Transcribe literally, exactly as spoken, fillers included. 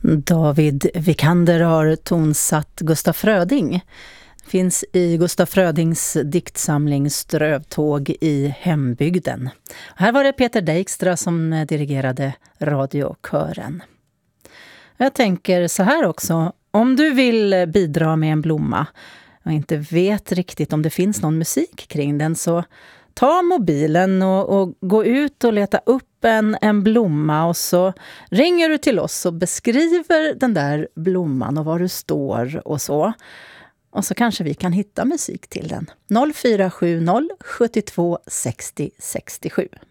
David Vikander har tonsatt Gustaf Fröding. Finns i Gustaf Frödings diktsamling Strövtåg i hembygden. Här var det Peter Dijkstra som dirigerade radiokören. Jag tänker så här också. Om du vill bidra med en blomma och inte vet riktigt om det finns någon musik kring den, så ta mobilen och, och gå ut och leta upp en, en blomma, och så ringer du till oss och beskriver den där blomman och var du står och så. Och så kanske vi kan hitta musik till den. noll fyra sju noll sju två sex noll sex sju.